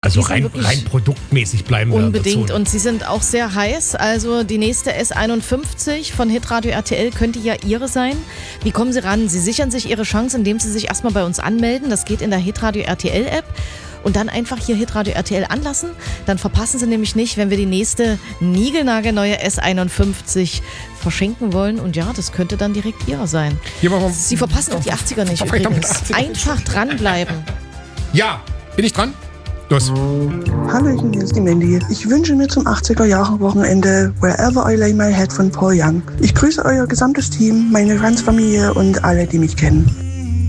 Also rein produktmäßig bleiben wir unbedingt. Und sie sind auch sehr heiß. Also die nächste S51 von Hitradio RTL könnte ja ihre sein. Wie kommen Sie ran? Sie sichern sich Ihre Chance, indem Sie sich erstmal bei uns anmelden. Das geht in der Hitradio RTL App. Und dann einfach hier Hitradio RTL anlassen. Dann verpassen Sie nämlich nicht, wenn wir die nächste niegelnagelneue S51 verschenken wollen. Und ja, das könnte dann direkt Ihrer sein. Sie verpassen auch die 80er nicht übrigens. Einfach dranbleiben. Ja, bin ich dran? Los. Hallöchen, hier ist die Mandy. Ich wünsche mir zum 80er-Jahre-Wochenende Wherever I Lay My Head von Paul Young. Ich grüße euer gesamtes Team, meine ganze Familie und alle, die mich kennen.